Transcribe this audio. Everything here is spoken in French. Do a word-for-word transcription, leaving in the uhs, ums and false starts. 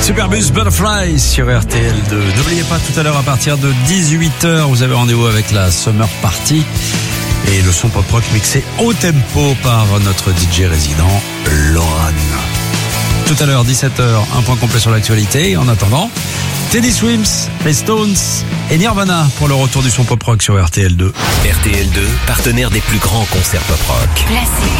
Superbus Butterfly sur R T L deux. N'oubliez pas, tout à l'heure à partir de dix-huit heures, vous avez rendez-vous avec la Summer Party et le son pop rock mixé au tempo par notre D J résident, Laurent. Tout à l'heure, dix-sept heures, un point complet sur l'actualité. En attendant, Teddy Swims, les Stones et Nirvana pour le retour du son pop rock sur R T L deux. R T L deux, partenaire des plus grands concerts pop rock. Classique.